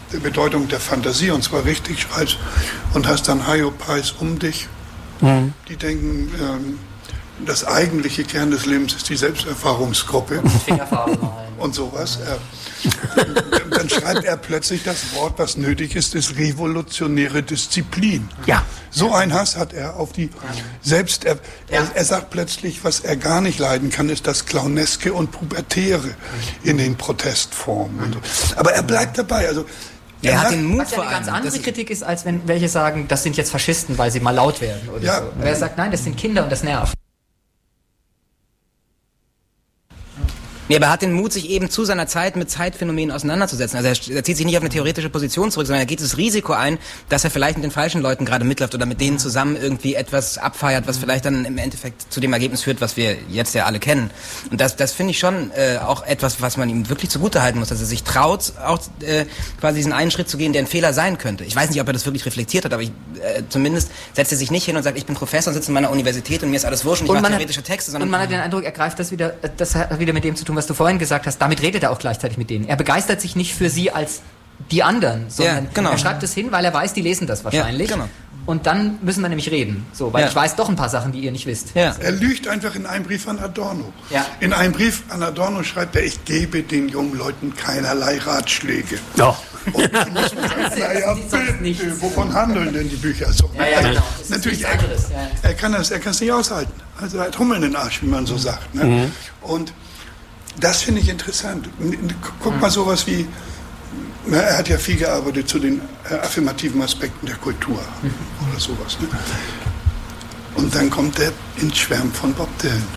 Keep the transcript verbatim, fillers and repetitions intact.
der Bedeutung der Fantasie, und zwar richtig schreibst und hast dann Hyopies um dich, mhm. die denken, ähm, das eigentliche Kern des Lebens ist die Selbsterfahrungsgruppe und sowas. Äh, dann schreibt er plötzlich das Wort, was nötig ist, ist revolutionäre Disziplin. Ja. So ein Hass hat er auf die Selbst... Er, er, er sagt plötzlich, was er gar nicht leiden kann, ist das Clowneske und Pubertäre in den Protestformen. Und so. Aber er bleibt dabei, also... Er, er hat den Mut was ja vor eine ganz allem. andere Kritik ist, als wenn welche sagen, das sind jetzt Faschisten, weil sie mal laut werden oder ja. so. Aber er sagt, nein, das sind Kinder und das nervt. Nee, aber er hat den Mut, sich eben zu seiner Zeit mit Zeitphänomenen auseinanderzusetzen. Also er, er zieht sich nicht auf eine theoretische Position zurück, sondern er geht das Risiko ein, dass er vielleicht mit den falschen Leuten gerade mitläuft oder mit denen zusammen irgendwie etwas abfeiert, was vielleicht dann im Endeffekt zu dem Ergebnis führt, was wir jetzt ja alle kennen. Und das, das finde ich schon äh, auch etwas, was man ihm wirklich zugutehalten muss, dass er sich traut, auch äh, quasi diesen einen Schritt zu gehen, der ein Fehler sein könnte. Ich weiß nicht, ob er das wirklich reflektiert hat, aber ich, äh, zumindest setzt er sich nicht hin und sagt, ich bin Professor und sitze in meiner Universität und mir ist alles wurscht und ich mache theoretische Texte. Sondern und man hat den Eindruck, er greift das wieder, das hat wieder mit dem zu tun, was du vorhin gesagt hast. Damit redet er auch gleichzeitig mit denen. Er begeistert sich nicht für sie als die anderen, sondern ja, genau. er schreibt es hin, weil er weiß, die lesen das wahrscheinlich. Ja, genau. Und dann müssen wir nämlich reden, so, weil ja. ich weiß doch ein paar Sachen, die ihr nicht wisst. Ja. Er lügt einfach in einem Brief an Adorno. Ja. In einem Brief an Adorno schreibt er, ich gebe den jungen Leuten keinerlei Ratschläge. Ja. Und dann muss man sagen, naja, bitte, wovon handeln denn die Bücher so? Ja, ja, genau. Also, natürlich, er, er kann das, er kann es nicht aushalten. Also er hat Hummel in den Arsch, wie man so sagt. Ne? Mhm. Und das finde ich interessant. Guck mhm. mal sowas wie, na, er hat ja viel gearbeitet zu den äh, affirmativen Aspekten der Kultur mhm. oder sowas. Ne? Und dann kommt er ins Schwärmen von Bob Dylan.